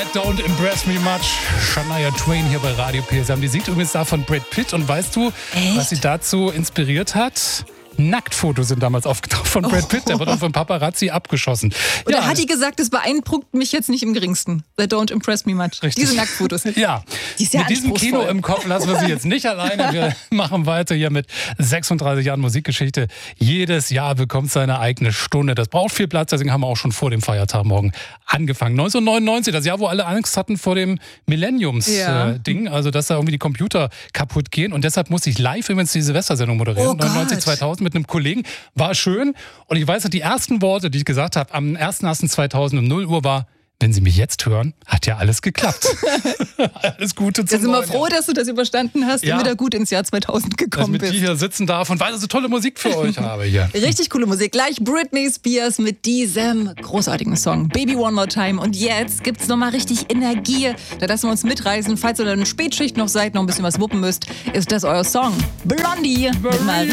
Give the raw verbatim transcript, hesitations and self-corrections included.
That Don't Impress Me Much. Shania Twain hier bei Radio P S M. Die singt übrigens da von Brad Pitt. Und weißt du, Echt? was sie dazu inspiriert hat? Nacktfotos sind damals aufgetaucht von Brad Pitt. Der wird auch von Paparazzi abgeschossen. Und ja, da hat die gesagt, das beeindruckt mich jetzt nicht im geringsten. That don't impress me much. Richtig. Diese Nacktfotos. Ja, Die ist ja mit diesem Kino anspruchsvoll. im Kopf lassen wir sie jetzt nicht alleine. Wir machen weiter hier mit sechsunddreißig Jahren Musikgeschichte. Jedes Jahr bekommt seine eigene Stunde. Das braucht viel Platz, deswegen haben wir auch schon vor dem Feiertag morgen angefangen. neunzehnhundertneunundneunzig, das Jahr, wo alle Angst hatten vor dem Millenniums-Ding. Ja. Also, dass da irgendwie die Computer kaputt gehen. Und deshalb musste ich live übrigens die Silvestersendung moderieren. Oh Gott. neunundneunzig, zweitausend mit einem Kollegen. War schön. Und ich weiß noch, die ersten Worte, die ich gesagt habe, am ersten ersten zweitausend um null Uhr war: Wenn Sie mich jetzt hören, hat ja alles geklappt. Alles Gute zum Wir sind mal neuen froh, Jahr. dass du das überstanden hast Ja. und wieder gut ins Jahr zweitausend Dass ich gekommen mit dir bist. hier sitzen darf und weil ich so tolle Musik für euch habe hier. Richtig coole Musik. Gleich Britney Spears mit diesem großartigen Song Baby One More Time. Und jetzt gibt's nochmal richtig Energie. Da lassen wir uns mitreisen. Falls ihr in der Spätschicht noch seid, noch ein bisschen was wuppen müsst, ist das euer Song. Blondie mit Maria.